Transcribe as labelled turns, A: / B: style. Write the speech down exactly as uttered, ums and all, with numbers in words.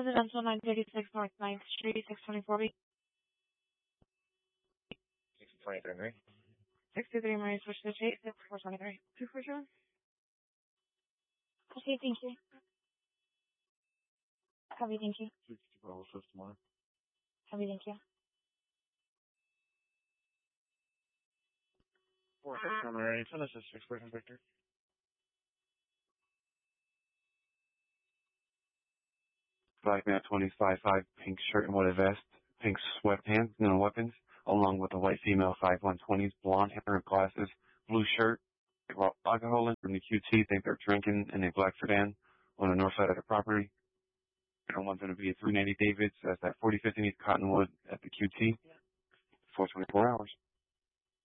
A: Residential nine thirty-six North ninth Street, six twenty-four B.
B: six twenty-three, Mary.
A: sixty-three Mary Switch to Chase, six four twenty-three. two four two. Okay, thank you. Happy, thank you.
B: sixty-four, tomorrow.
A: Happy, thank you.
B: four six Mary, Genesis six person Victor.
C: Black man twenty-five five, pink shirt and white vest, pink sweatpants, no weapons, along with a white female five one twenties, blonde hair and glasses, blue shirt, alcohol in from the Q T, think they're drinking in a black sedan on the north side of the property. And one's going to be a three ninety Davids, that's at forty fifty East Cottonwood at the Q T, for twenty-four hours.